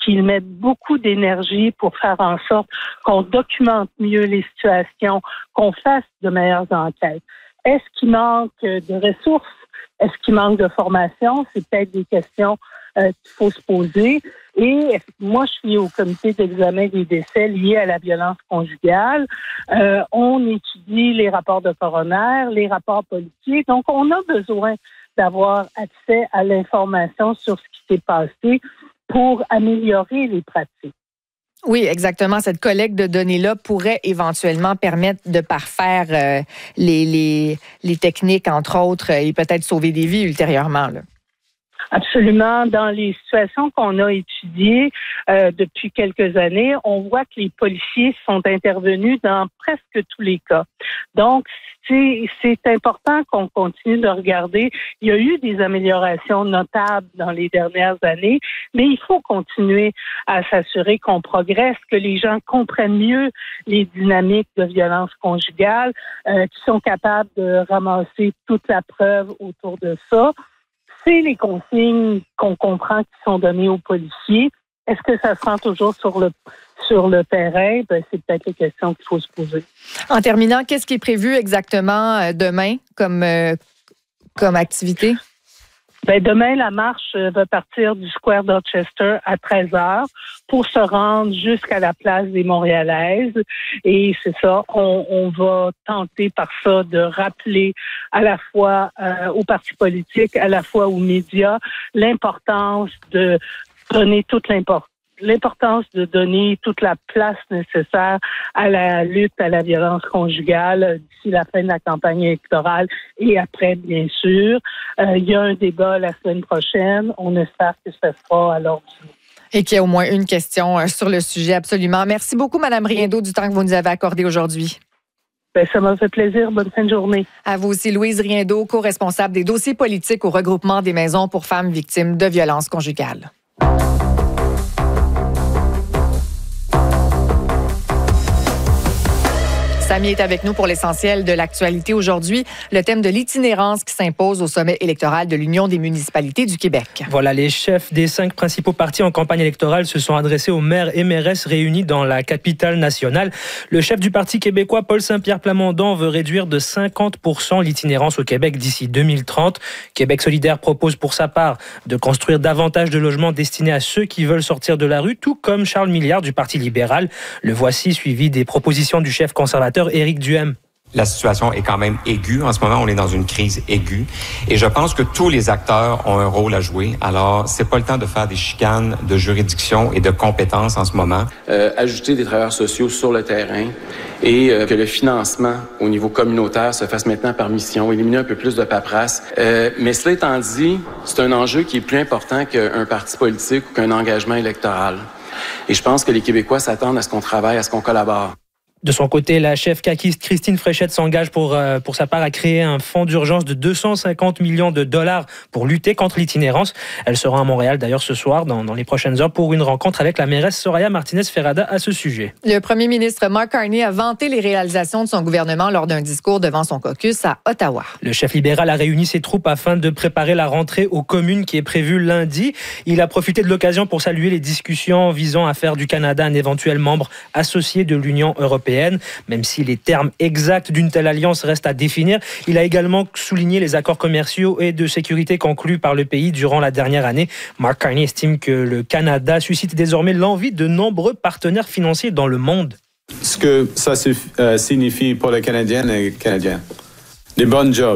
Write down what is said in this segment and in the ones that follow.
qu'ils mettent beaucoup d'énergie pour faire en sorte qu'on documente mieux les situations, qu'on fasse de meilleures enquêtes. Est-ce qu'il manque de ressources? Est-ce qu'il manque de formation? C'est peut-être des questions qu'il faut se poser. Et moi, je suis au comité d'examen des décès liés à la violence conjugale. On étudie les rapports de coroner, les rapports policiers. Donc, on a besoin d'avoir accès à l'information sur ce qui s'est passé pour améliorer les pratiques. Oui, exactement. Cette collecte de données-là pourrait éventuellement permettre de parfaire les techniques, entre autres, et peut-être sauver des vies ultérieurement, là. Absolument. Dans les situations qu'on a étudiées depuis quelques années, on voit que les policiers sont intervenus dans presque tous les cas. Donc, c'est important qu'on continue de regarder. Il y a eu des améliorations notables dans les dernières années, mais il faut continuer à s'assurer qu'on progresse, que les gens comprennent mieux les dynamiques de violence conjugale, qu'ils sont capables de ramasser toute la preuve autour de ça. C'est les consignes qu'on comprend qui sont données aux policiers. Est-ce que ça se rend toujours sur le terrain? C'est peut-être les questions qu'il faut se poser. En terminant, qu'est-ce qui est prévu exactement demain comme activité? Demain, la marche va partir du Square Dorchester à 13h pour se rendre jusqu'à la place des Montréalaises. Et c'est ça, on va tenter par ça de rappeler à la fois aux partis politiques, à la fois aux médias, l'importance de donner l'importance de donner toute la place nécessaire à la lutte à la violence conjugale d'ici la fin de la campagne électorale et après, bien sûr. Il y a un débat la semaine prochaine. On espère que ce sera à l'ordre du jour. Et qu'il y a au moins une question sur le sujet, absolument. Merci beaucoup, Mme Riendo, du temps que vous nous avez accordé aujourd'hui. Ça m'a fait plaisir. Bonne fin de journée. À vous aussi, Louise Riendo, co-responsable des dossiers politiques au regroupement des maisons pour femmes victimes de violences conjugales. Samy est avec nous pour l'essentiel de l'actualité aujourd'hui. Le thème de l'itinérance qui s'impose au sommet électoral de l'Union des municipalités du Québec. Voilà, les chefs des 5 principaux partis en campagne électorale se sont adressés aux maires et mairesses réunis dans la capitale nationale. Le chef du Parti québécois, Paul Saint-Pierre Plamondon, veut réduire de 50% l'itinérance au Québec d'ici 2030. Québec solidaire propose pour sa part de construire davantage de logements destinés à ceux qui veulent sortir de la rue, tout comme Charles Milliard du Parti libéral. Le voici suivi des propositions du chef conservateur Éric Duhem. La situation est quand même aiguë. En ce moment, on est dans une crise aiguë. Et je pense que tous les acteurs ont un rôle à jouer. Alors, c'est pas le temps de faire des chicanes de juridiction et de compétences en ce moment. Ajouter des travailleurs sociaux sur le terrain et que le financement au niveau communautaire se fasse maintenant par mission, éliminer un peu plus de paperasse. Mais cela étant dit, c'est un enjeu qui est plus important qu'un parti politique ou qu'un engagement électoral. Et je pense que les Québécois s'attendent à ce qu'on travaille, à ce qu'on collabore. De son côté, la chef caquiste Christine Fréchette s'engage pour sa part à créer un fonds d'urgence de 250 millions de dollars pour lutter contre l'itinérance. Elle sera à Montréal d'ailleurs ce soir, dans les prochaines heures, pour une rencontre avec la mairesse Soraya Martinez-Ferrada à ce sujet. Le premier ministre Mark Carney a vanté les réalisations de son gouvernement lors d'un discours devant son caucus à Ottawa. Le chef libéral a réuni ses troupes afin de préparer la rentrée aux communes qui est prévue lundi. Il a profité de l'occasion pour saluer les discussions visant à faire du Canada un éventuel membre associé de l'Union européenne. Même si les termes exacts d'une telle alliance restent à définir, il a également souligné les accords commerciaux et de sécurité conclus par le pays durant la dernière année. Mark Carney estime que le Canada suscite désormais l'envie de nombreux partenaires financiers dans le monde. Ce que ça signifie pour les Canadiennes et les Canadiens, des bons jobs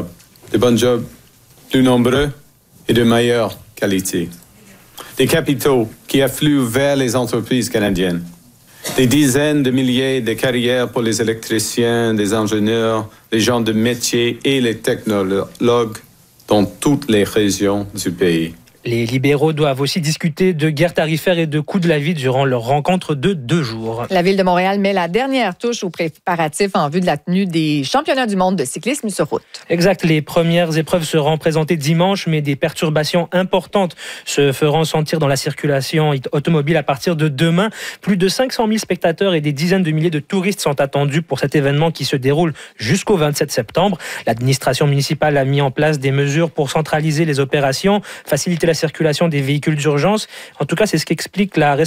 plus nombreux et de meilleure qualité. Des capitaux qui affluent vers les entreprises canadiennes. Des dizaines de milliers de carrières pour les électriciens, les ingénieurs, les gens de métier et les technologues dans toutes les régions du pays. Les libéraux doivent aussi discuter de guerre tarifaire et de coût de la vie durant leur rencontre de 2 jours. La Ville de Montréal met la dernière touche aux préparatifs en vue de la tenue des championnats du monde de cyclisme sur route. Exact. Les premières épreuves seront présentées dimanche, mais des perturbations importantes se feront sentir dans la circulation automobile à partir de demain. Plus de 500 000 spectateurs et des dizaines de milliers de touristes sont attendus pour cet événement qui se déroule jusqu'au 27 septembre. L'administration municipale a mis en place des mesures pour centraliser les opérations, faciliter la circulation des véhicules d'urgence. En tout cas, c'est ce qu'explique la